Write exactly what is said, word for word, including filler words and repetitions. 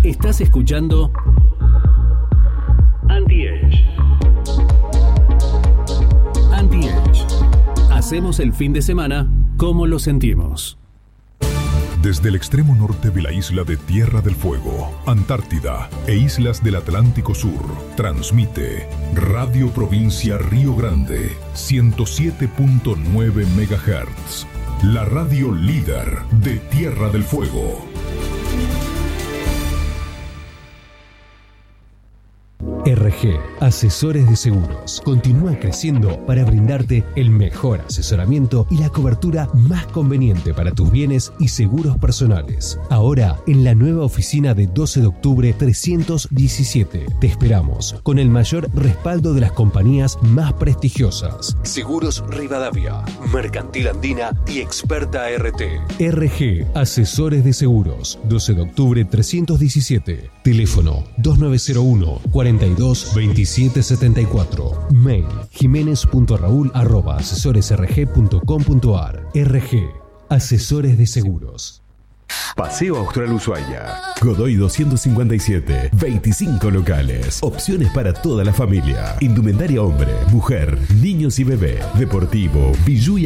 Estás escuchando Anti-Age. Anti-Age. Hacemos el fin de semana como lo sentimos. Desde el extremo norte de la isla de Tierra del Fuego, Antártida e islas del Atlántico Sur, transmite Radio Provincia Río Grande, ciento siete punto nueve megahertz, la radio líder de Tierra del Fuego. R G, Asesores de Seguros, continúa creciendo para brindarte el mejor asesoramiento y la cobertura más conveniente para tus bienes y seguros personales. Ahora, en la nueva oficina de doce de octubre trescientos diecisiete, te esperamos con el mayor respaldo de las compañías más prestigiosas. Seguros Rivadavia, Mercantil Andina y Experta R T. R G, Asesores de Seguros, doce de octubre trescientos diecisiete. Teléfono dos nueve cero uno, cuarenta y dos, veintisiete setenta y cuatro. Mail jiménez punto raúl arroba asesores r g punto com punto a r. R G, Asesores de Seguros. Paseo Austral Ushuaia. Godoy doscientos cincuenta y siete. veinticinco locales. Opciones para toda la familia. Indumentaria hombre, mujer, niños y bebé. Deportivo, bijú y